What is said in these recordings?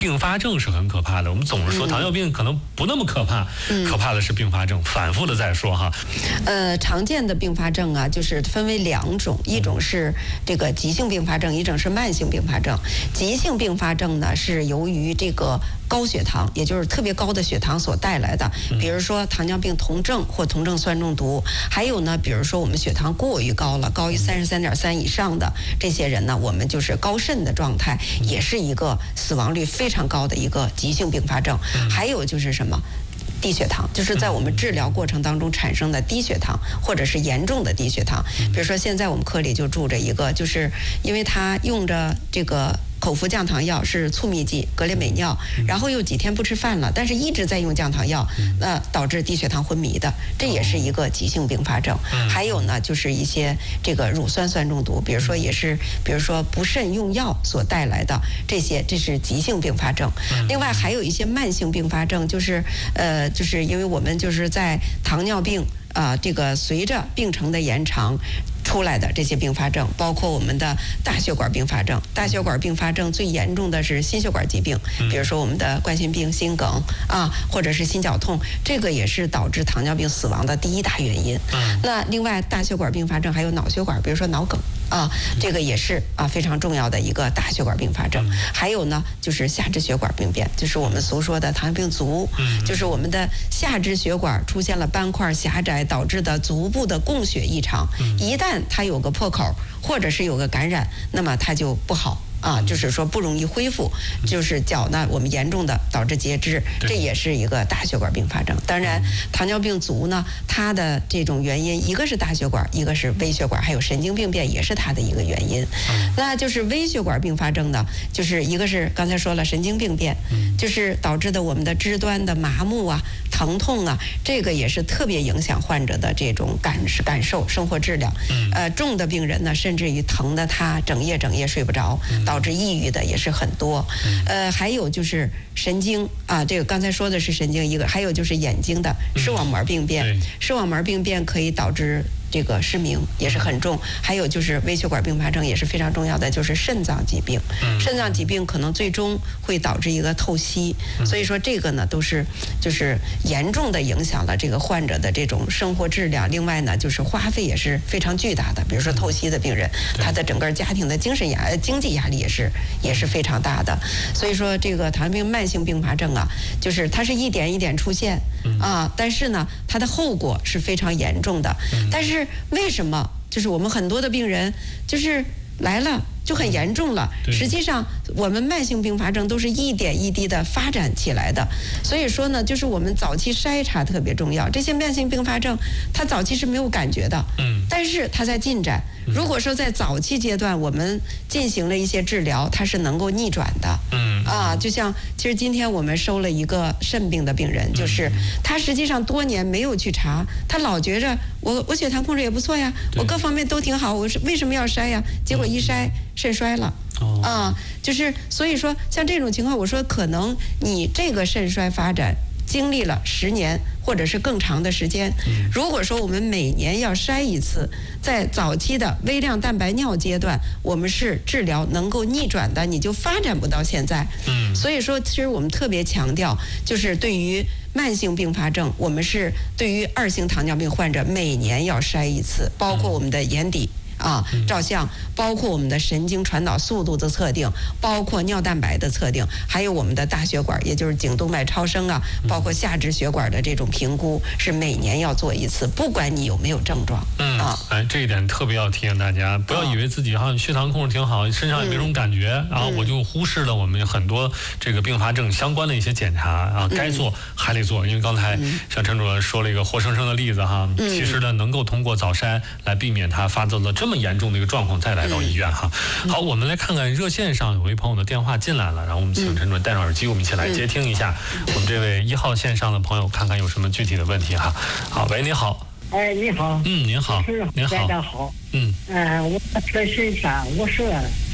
并发症是很可怕的，我们总是说糖尿病可能不那么可怕，可怕的是并发症，反复的在说哈。 常见的并发症啊，就是分为2种，一种是这个急性并发症，一种是慢性并发症。急性并发症呢，是由于这个高血糖，也就是特别高的血糖所带来的，比如说糖尿病酮症或酮症酸中毒，还有呢，比如说我们血糖过于高了，高于33.3以上的这些人呢，我们就是高肾的状态，也是一个死亡率非常高的一个急性并发症。还有就是什么？低血糖，就是在我们治疗过程当中产生的低血糖，或者是严重的低血糖。比如说现在我们科里就住着一个，就是因为他用着这个口服降糖药，是促泌剂格列美尿，然后又几天不吃饭了，但是一直在用降糖药，导致低血糖昏迷的，这也是一个急性并发症。还有呢，就是一些这个乳酸酸中毒，比如说也是，比如说不慎用药所带来的这是急性并发症。另外还有一些慢性并发症，就是因为我们就是在糖尿病这个随着病程的延长出来的这些并发症，包括我们的大血管并发症。大血管并发症最严重的是心血管疾病，比如说我们的冠心病、心梗或者是心绞痛，这个也是导致糖尿病死亡的第1大原因。那另外大血管并发症还有脑血管，比如说脑梗这个也是非常重要的一个大血管并发症。还有呢，就是下肢血管病变，就是我们俗说的糖尿病足，就是我们的下肢血管出现了斑块狭窄导致的足部的供血异常，一旦它有个破口或者是有个感染，那么它就不好。就是说不容易恢复，就是脚呢我们严重的导致截肢，这也是一个大血管并发症。当然糖尿病足呢，它的这种原因一个是大血管，一个是微血管，还有神经病变也是它的一个原因。那就是微血管并发症呢，就是一个是刚才说了神经病变，就是导致的我们的肢端的麻木疼痛这个也是特别影响患者的这种感受、生活质量。重的病人呢，甚至于疼得他整夜睡不着，导致抑郁的也是很多。还有就是神经这个刚才说的是神经一个，还有就是眼睛的视网膜病变。视网膜病变可以导致这个失明，也是很重。还有就是微血管并发症也是非常重要的，就是肾脏疾病。肾脏疾病可能最终会导致一个透析，所以说这个呢都是就是严重的影响了这个患者的这种生活质量。另外呢，就是花费也是非常巨大的，比如说透析的病人，他的整个家庭的经济压力也是非常大的。所以说这个糖尿病慢性并发症就是它是一点一点出现但是呢它的后果是非常严重的。但是为什么就是我们很多的病人就是来了就很严重了？实际上我们慢性并发症都是一点一滴的发展起来的。所以说呢，就是我们早期筛查特别重要。这些慢性并发症它早期是没有感觉的，但是它在进展。如果说在早期阶段我们进行了一些治疗，它是能够逆转的。就像其实今天我们收了一个肾病的病人，就是他实际上多年没有去查，他老觉着我血糖控制也不错呀，我各方面都挺好，我是为什么要筛呀？结果一筛肾衰了。就是所以说像这种情况，我说可能你这个肾衰发展经历了10年或者是更长的时间。如果说我们每年要筛一次，在早期的微量蛋白尿阶段，我们是治疗能够逆转的，你就发展不到现在。所以说其实我们特别强调，就是对于慢性并发症，我们是对于2型糖尿病患者每年要筛一次，包括我们的眼底照相，包括我们的神经传导速度的测定，包括尿蛋白的测定，还有我们的大血管，也就是颈动脉超声包括下肢血管的这种评估，是每年要做一次，不管你有没有症状。 这一点特别要提醒大家，不要以为自己血糖控制挺好，身上也没什么感觉，然后我就忽视了我们很多这个并发症相关的一些检查该做还得做。因为刚才像陈主任说了一个活生生的例子其实呢能够通过早筛来避免它发作的这么严重的一个状况再来到医院好，我们来看看热线上有位朋友的电话进来了，然后我们请陈主任戴上耳机，我们一起来接听一下我们这位1号线上的朋友，看看有什么具体的问题好，喂，你好。 你好。 您好。您好。 大家好。我这是啥？我是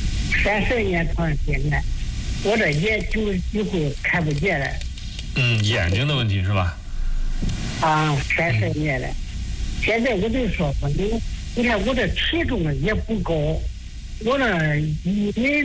30年长时间了，我这眼就几乎看不见了。 眼睛的问题是吧 ？30年了。现在我就说吧，你看我这体重也不高，我这1米